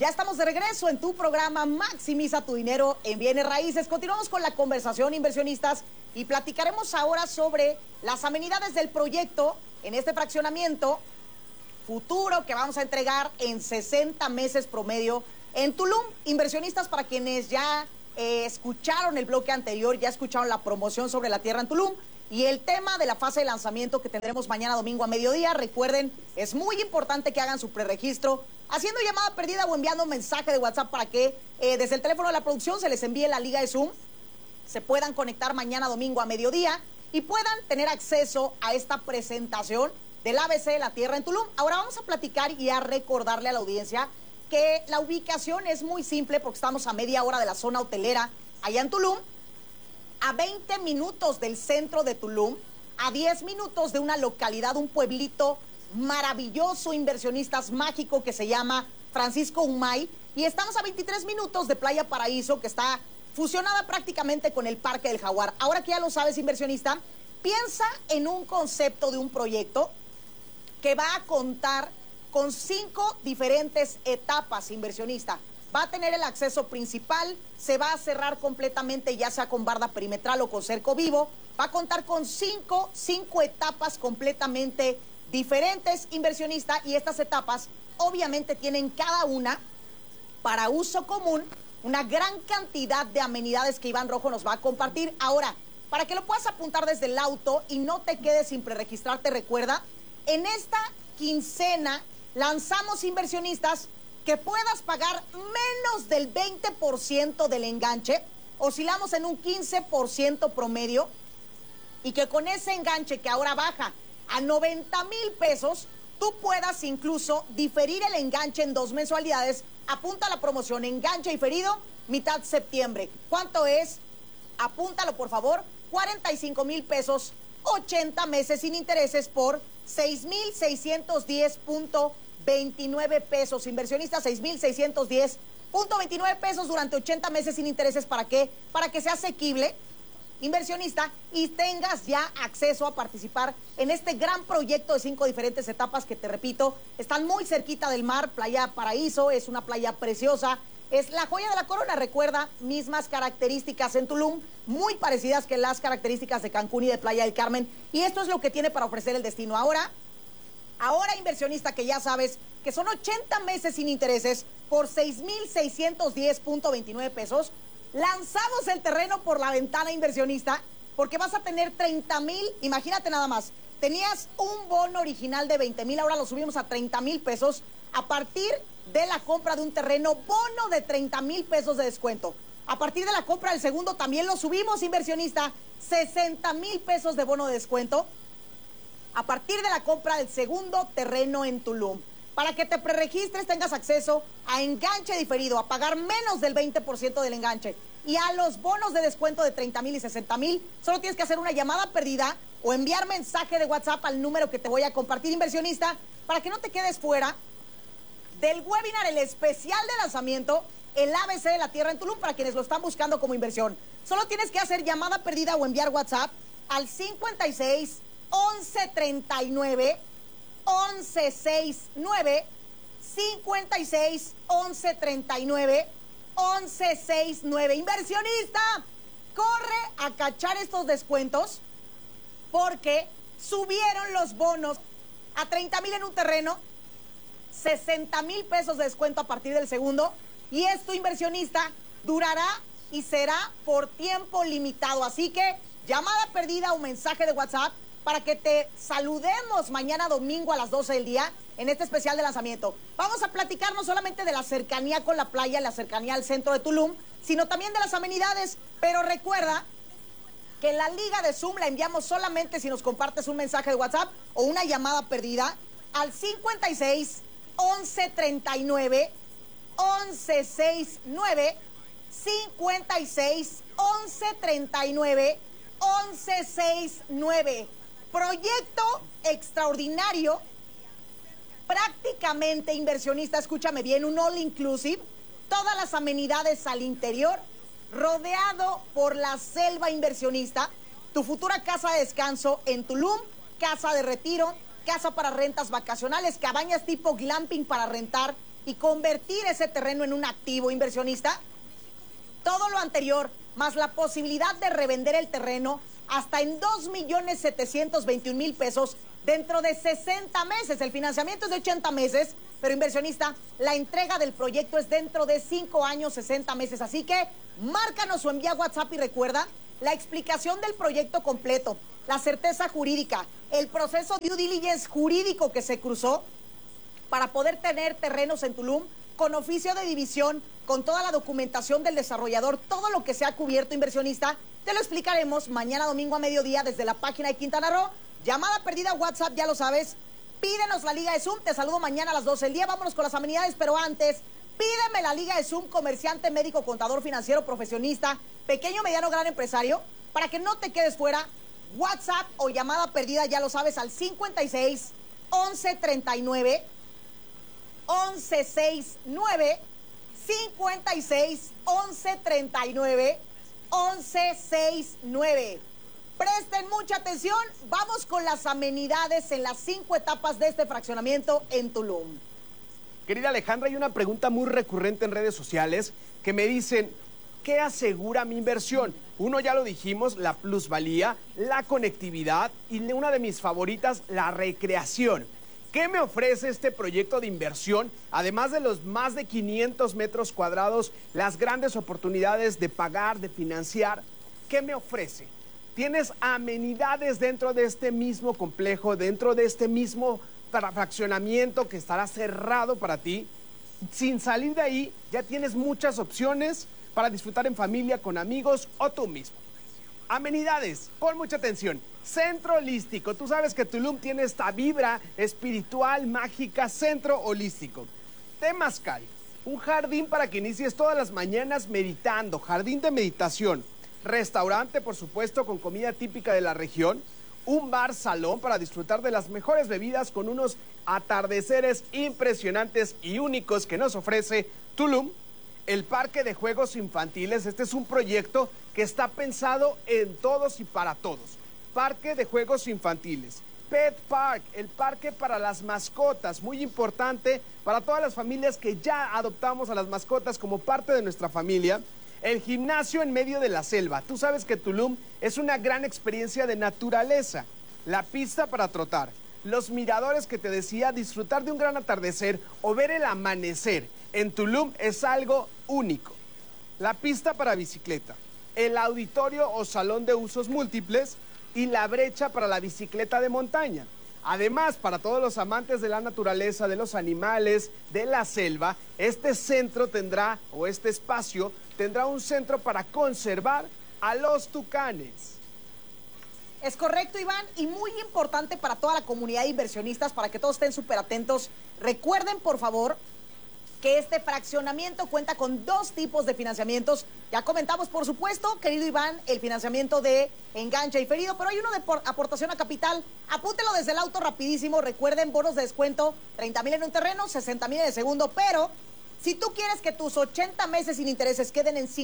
Ya estamos de regreso en tu programa Maximiza tu dinero en bienes raíces. Continuamos con la conversación, inversionistas, y platicaremos ahora sobre las amenidades del proyecto en este fraccionamiento futuro que vamos a entregar en 60 meses promedio en Tulum. Inversionistas, para quienes ya escucharon el bloque anterior, ya escucharon la promoción sobre la tierra en Tulum y el tema de la fase de lanzamiento que tendremos mañana domingo a mediodía. Recuerden, es muy importante que hagan su preregistro haciendo llamada perdida o enviando mensaje de WhatsApp para que desde el teléfono de la producción se les envíe la liga de Zoom, se puedan conectar mañana domingo a mediodía y puedan tener acceso a esta presentación del ABC de la tierra en Tulum. Ahora vamos a platicar y a recordarle a la audiencia que la ubicación es muy simple porque estamos a media hora de la zona hotelera allá en Tulum, a 20 minutos del centro de Tulum, a 10 minutos de una localidad, un pueblito maravilloso, inversionistas, mágico, que se llama Francisco Humay, y estamos a 23 minutos de Playa Paraíso, que está fusionada prácticamente con el Parque del Jaguar. Ahora que ya lo sabes, inversionista, piensa en un concepto de un proyecto que va a contar con 5 diferentes etapas, inversionista. Va a tener el acceso principal, se va a cerrar completamente, ya sea con barda perimetral o con cerco vivo. Va a contar con cinco etapas completamente diferentes, inversionista, y estas etapas obviamente tienen cada una para uso común una gran cantidad de amenidades que Iván Rojo nos va a compartir. Ahora, para que lo puedas apuntar desde el auto y no te quedes sin preregistrarte, recuerda, en esta quincena lanzamos, inversionistas, que puedas pagar menos del 20% del enganche. Oscilamos en un 15% promedio, y que con ese enganche que ahora baja a 90,000 pesos, tú puedas incluso diferir el enganche en 2 mensualidades. Apunta la promoción, enganche diferido, mitad septiembre. ¿Cuánto es? Apúntalo, por favor. 45,000 pesos, 80 meses sin intereses por 6,610.29 pesos. Inversionista, 6,610.29 pesos durante 80 meses sin intereses. ¿Para qué? Para que sea asequible, inversionista, y tengas ya acceso a participar en este gran proyecto de 5 diferentes etapas que, te repito, están muy cerquita del mar. Playa Paraíso es una playa preciosa, es la joya de la corona. Recuerda, mismas características en Tulum, muy parecidas que las características de Cancún y de Playa del Carmen, y esto es lo que tiene para ofrecer el destino. Ahora, inversionista, que ya sabes que son 80 meses sin intereses por 6,610.29 pesos, lanzamos el terreno por la ventana, inversionista, porque vas a tener 30,000, imagínate nada más, tenías un bono original de 20,000, ahora lo subimos a 30,000 pesos, a partir de la compra de un terreno, bono de 30,000 pesos de descuento. A partir de la compra del segundo también lo subimos, inversionista, 60,000 pesos de bono de descuento, a partir de la compra del segundo terreno en Tulum. Para que te preregistres, tengas acceso a enganche diferido, a pagar menos del 20% del enganche y a los bonos de descuento de 30,000 y 60,000. Solo tienes que hacer una llamada perdida o enviar mensaje de WhatsApp al número que te voy a compartir, inversionista, para que no te quedes fuera del webinar, el especial de lanzamiento, el ABC de la tierra en Tulum, para quienes lo están buscando como inversión. Solo tienes que hacer llamada perdida o enviar WhatsApp al 56 11 39 11 69, 56 11 39 11 69. Inversionista, corre a cachar estos descuentos porque subieron los bonos a 30,000 en un terreno, 60,000 pesos de descuento a partir del segundo, y esto, inversionista, durará y será por tiempo limitado. Así que llamada perdida o mensaje de WhatsApp para que te saludemos mañana domingo a las 12 del día en este especial de lanzamiento. Vamos a platicar no solamente de la cercanía con la playa, la cercanía al centro de Tulum, sino también de las amenidades. Pero recuerda que la liga de Zoom la enviamos solamente si nos compartes un mensaje de WhatsApp o una llamada perdida al 56 11 39 11 69, 56 11 39 11 69. Proyecto extraordinario, prácticamente, inversionista, escúchame bien, un all inclusive, todas las amenidades al interior, rodeado por la selva, inversionista, tu futura casa de descanso en Tulum, casa de retiro, casa para rentas vacacionales, cabañas tipo glamping para rentar y convertir ese terreno en un activo inversionista? Todo lo anterior, más la posibilidad de revender el terreno hasta en 2.721.000 pesos dentro de 60 meses. El financiamiento es de 80 meses, pero inversionista, la entrega del proyecto es dentro de 5 años, 60 meses. Así que márcanos o envía WhatsApp y recuerda la explicación del proyecto completo, la certeza jurídica, el proceso due diligence jurídico que se cruzó para poder tener terrenos en Tulum con oficio de división, con toda la documentación del desarrollador, todo lo que se ha cubierto, inversionista. Te lo explicaremos mañana domingo a mediodía desde la página de Quintana Roo. Llamada perdida, WhatsApp, ya lo sabes. Pídenos la Liga de Zoom. Te saludo mañana a las 12 del día. Vámonos con las amenidades, pero antes, pídeme la Liga de Zoom, comerciante, médico, contador, financiero, profesionista, pequeño, mediano, gran empresario, para que no te quedes fuera. WhatsApp o llamada perdida, ya lo sabes, al 56 11 39 11 69 56 11 39 11 69. Presten mucha atención, vamos con las amenidades en las 5 etapas de este fraccionamiento en Tulum. Querida Alejandra, hay una pregunta muy recurrente en redes sociales que me dicen, ¿qué asegura mi inversión? Uno, ya lo dijimos, la plusvalía, la conectividad y una de mis favoritas, la recreación. ¿Qué me ofrece este proyecto de inversión? Además de los más de 500 metros cuadrados, las grandes oportunidades de pagar, de financiar, ¿qué me ofrece? Tienes amenidades dentro de este mismo complejo, dentro de este mismo fraccionamiento que estará cerrado para ti. Sin salir de ahí, ya tienes muchas opciones para disfrutar en familia, con amigos o tú mismo. Amenidades, pon mucha atención. Centro holístico. Tú sabes que Tulum tiene esta vibra espiritual, mágica, centro holístico. Temazcal, un jardín para que inicies todas las mañanas meditando, jardín de meditación. Restaurante, por supuesto, con comida típica de la región. Un bar salón para disfrutar de las mejores bebidas con unos atardeceres impresionantes y únicos que nos ofrece Tulum. El parque de juegos infantiles, este es un proyecto que está pensado en todos y para todos. Parque de juegos infantiles. Pet Park, el parque para las mascotas, muy importante para todas las familias que ya adoptamos a las mascotas como parte de nuestra familia. El gimnasio en medio de la selva. Tú sabes que Tulum es una gran experiencia de naturaleza. La pista para trotar. Los miradores que te decía, disfrutar de un gran atardecer o ver el amanecer en Tulum es algo único. La pista para bicicleta. El auditorio o salón de usos múltiples y la brecha para la bicicleta de montaña. Además, para todos los amantes de la naturaleza, de los animales, de la selva, este centro tendrá, o este espacio, tendrá un centro para conservar a los tucanes. Es correcto, Iván, y muy importante para toda la comunidad de inversionistas, para que todos estén súper atentos. Recuerden, por favor, que este fraccionamiento cuenta con 2 tipos de financiamientos. Ya comentamos, por supuesto, querido Iván, el financiamiento de enganche y ferido, pero hay uno de aportación a capital. Apúntelo desde el auto rapidísimo. Recuerden, bonos de descuento, 30,000 en un terreno, 60,000 en el segundo, pero si tú quieres que tus 80 meses sin intereses queden en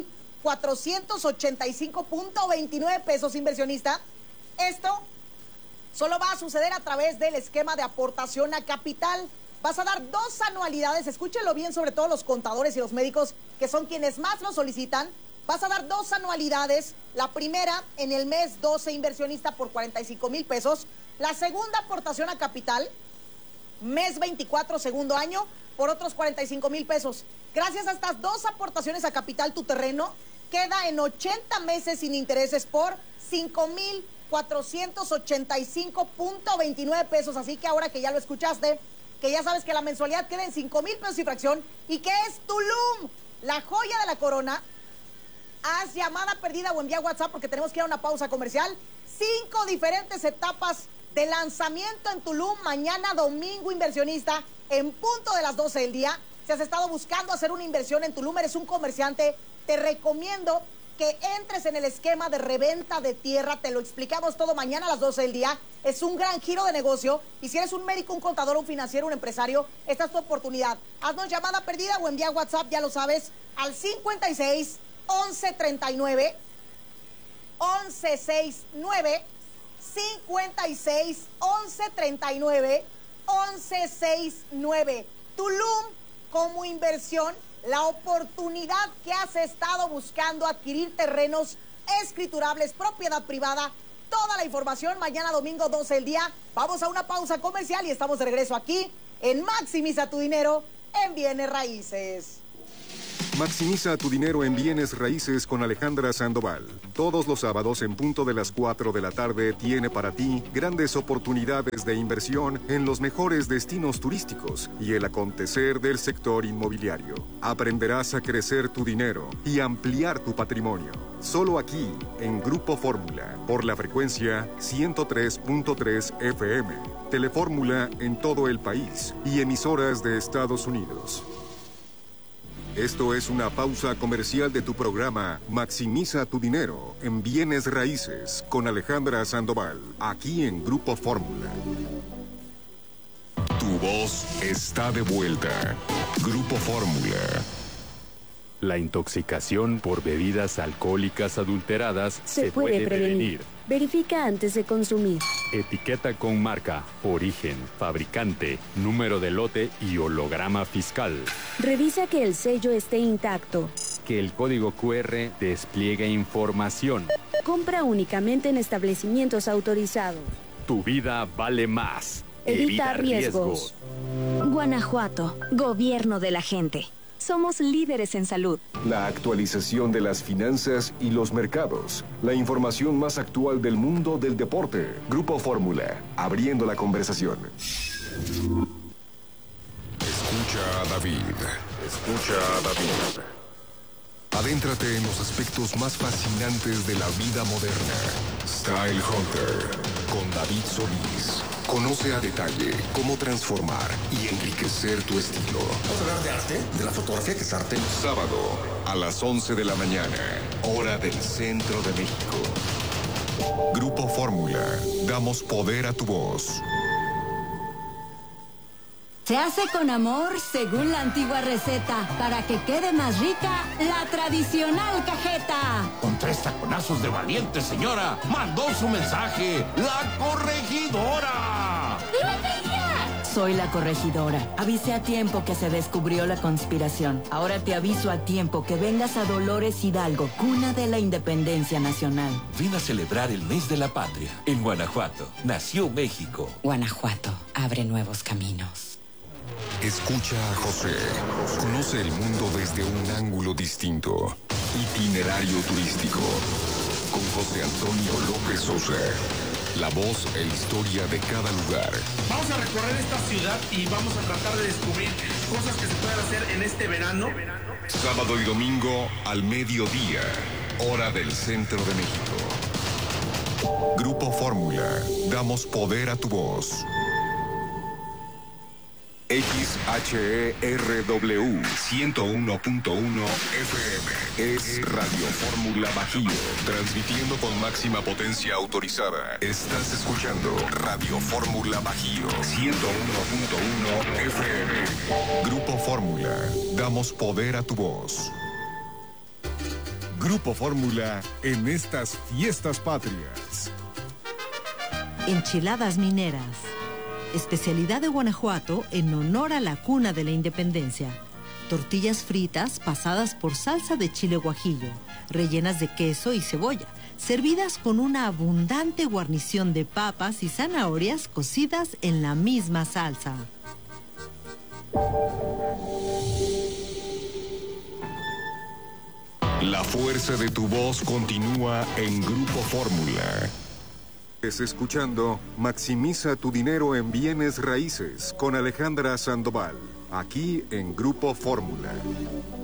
5,485.29 pesos, inversionista, esto solo va a suceder a través del esquema de aportación a capital. Vas a dar 2 anualidades, escúchenlo bien, sobre todo los contadores y los médicos, que son quienes más lo solicitan. Vas a dar 2 anualidades, la primera en el mes 12, inversionista, por 45,000 pesos. La segunda aportación a capital, mes 24, segundo año, por otros 45,000 pesos. Gracias a estas 2 aportaciones a capital, tu terreno queda en 80 meses sin intereses por 5,485.29 pesos. Así que ahora que ya lo escuchaste, que ya sabes que la mensualidad queda en 5,000 pesos y fracción, y que es Tulum, la joya de la corona, haz llamada perdida o envía WhatsApp, porque tenemos que ir a una pausa comercial. 5 diferentes etapas de lanzamiento en Tulum, mañana domingo, inversionista, en punto de las 12 del día. Si has estado buscando hacer una inversión en Tulum, eres un comerciante, te recomiendo que entres en el esquema de reventa de tierra. Te lo explicamos todo mañana a las 12 del día. Es un gran giro de negocio. Y si eres un médico, un contador, un financiero, un empresario, esta es tu oportunidad. Haznos llamada perdida o envía WhatsApp, ya lo sabes, al 56 11 39 11 69 56 11 39 11 69. Tulum, como inversión la oportunidad que has estado buscando, adquirir terrenos escriturables, propiedad privada. Toda la información mañana domingo 12 del día. Vamos a una pausa comercial y estamos de regreso aquí en Maximiza tu dinero en bienes raíces. Maximiza tu dinero en bienes raíces con Alejandra Sandoval. Todos los sábados en punto de las 4 de la tarde tiene para ti grandes oportunidades de inversión en los mejores destinos turísticos y el acontecer del sector inmobiliario. Aprenderás a crecer tu dinero y ampliar tu patrimonio. Solo aquí, en Grupo Fórmula, por la frecuencia 103.3 FM. Telefórmula en todo el país y emisoras de Estados Unidos. Esto es una pausa comercial de tu programa Maximiza tu dinero en bienes raíces con Alejandra Sandoval, aquí en Grupo Fórmula. Tu voz está de vuelta. Grupo Fórmula. La intoxicación por bebidas alcohólicas adulteradas se puede prevenir. Verifica antes de consumir. Etiqueta con marca, origen, fabricante, número de lote y holograma fiscal. Revisa que el sello esté intacto. Que el código QR despliegue información. Compra únicamente en establecimientos autorizados. Tu vida vale más. Evita riesgos. Guanajuato, gobierno de la gente. Somos líderes en salud. La actualización de las finanzas y los mercados. La información más actual del mundo del deporte. Grupo Fórmula, abriendo la conversación. Escucha a David. Escucha a David. Adéntrate en los aspectos más fascinantes de la vida moderna. Style Hunter, con David Solís. Conoce a detalle cómo transformar y enriquecer tu estilo. Vamos a hablar de arte, de la fotografía, que es arte. Sábado, a las 11 de la mañana, hora del centro de México. Grupo Fórmula, damos poder a tu voz. Se hace con amor según la antigua receta. Para que quede más rica, la tradicional cajeta. Con 3 taconazos de valiente, señora. Mandó su mensaje. ¡La corregidora! Soy la corregidora. Avisé a tiempo que se descubrió la conspiración. Ahora te aviso a tiempo que vengas a Dolores Hidalgo, cuna de la independencia nacional. Ven a celebrar el mes de la patria. En Guanajuato, nació México. Guanajuato, abre nuevos caminos. Escucha a José. Conoce el mundo desde un ángulo distinto. Itinerario turístico. Con José Antonio López Sosa. La voz e historia de cada lugar. Vamos a recorrer esta ciudad y vamos a tratar de descubrir cosas que se pueden hacer en este verano. Sábado y domingo al mediodía. Hora del centro de México. Grupo Fórmula. Damos poder a tu voz. XHERW 101.1 FM es Radio Fórmula Bajío, transmitiendo con máxima potencia autorizada. Estás escuchando Radio Fórmula Bajío 101.1 FM. Grupo Fórmula, damos poder a tu voz. Grupo Fórmula en estas fiestas patrias. Enchiladas mineras. Especialidad de Guanajuato en honor a la cuna de la independencia. Tortillas fritas pasadas por salsa de chile guajillo, rellenas de queso y cebolla, servidas con una abundante guarnición de papas y zanahorias cocidas en la misma salsa. La fuerza de tu voz continúa en Grupo Fórmula. Estás escuchando Maximiza tu dinero en bienes raíces con Alejandra Sandoval, aquí en Grupo Fórmula.